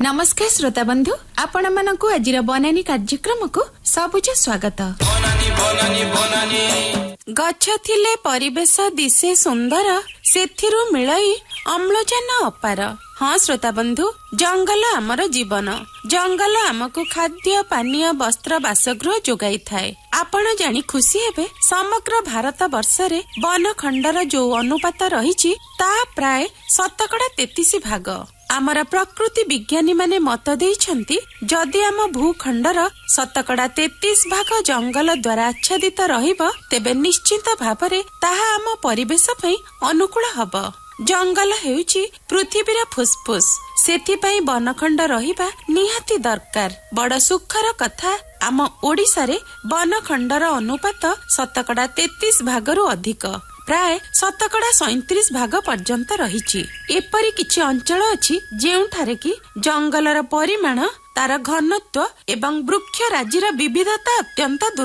नमस्कार श्रोता बंधु, आपण मानकु आजिर बनानी कार्यक्रम को सबुज स्वागत। गछ थिले परिवेश दिशे सुंदर, सेथिरु मिलई अम्लजान अपार। हाँ श्रोता बंधु, जंगल आमर जीवन। जंगल आमको खाद्य पानीय वस्त्र बासगृह जोगाई थाए। आपण जानी खुशी हेबे समग्र भारत वर्षरे वन खंडर जो अनुपात रहिछि ता प्राय 33 भाग। आमर प्रकृति विज्ञानी माने मत देइछन्ति जदि आम भूखंडर 33 भाग जंगल द्वारा आच्छादित रहिब तेबे निश्चित भावरे ताहा आम परिवेश पई अनुकूल हब। जंगल हेउछि पृथ्वीर फुसफुस, सेथिपई वनखंड रहिबा निहाती दरकार। बड़ सुखर कथा, आम ओडिसा रे वनखंडर अनुपात 33 भागरु अधिक, प्राय 37 भाग पर्यंत रहिछि। एपरि किछि अंचल अछि जेउठारे कि जंगलर परिमाण, तार घनत्व एवं वृक्ष राज्यर विविधता अत्यंत